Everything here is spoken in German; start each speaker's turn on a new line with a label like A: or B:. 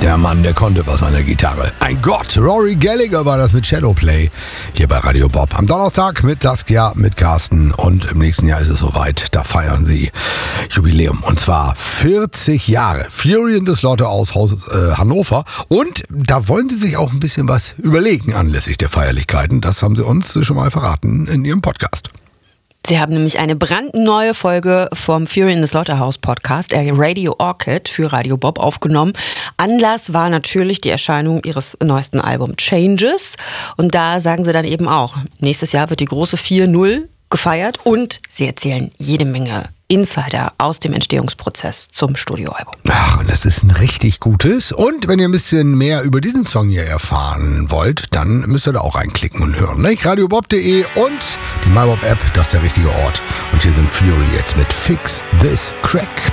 A: Der Mann, der konnte was an der Gitarre. Ein Gott, Rory Gallagher war das mit Shadowplay hier bei Radio Bob. Am Donnerstag mit Saskia, mit Carsten und im nächsten Jahr ist es soweit. Da feiern sie Jubiläum und zwar 40 Jahre. Fury in the Slaughterhouse Hannover und da wollen sie sich auch ein bisschen was überlegen anlässlich der Feierlichkeiten. Das haben sie uns schon mal verraten in ihrem Podcast.
B: Sie haben nämlich eine brandneue Folge vom Fury in the Slaughterhouse Podcast, Radio Orchid, für Radio Bob aufgenommen. Anlass war natürlich die Erscheinung ihres neuesten Albums Changes. Und da sagen sie dann eben auch, nächstes Jahr wird die große 4-0 gefeiert und sie erzählen jede Menge Insider aus dem Entstehungsprozess zum Studioalbum.
A: Ach, und das ist ein richtig gutes. Und wenn ihr ein bisschen mehr über diesen Song hier erfahren wollt, dann müsst ihr da auch reinklicken und hören. Ne? radiobob.de und die MyBob-App, das ist der richtige Ort. Und hier sind Fury jetzt mit Fix This Crack.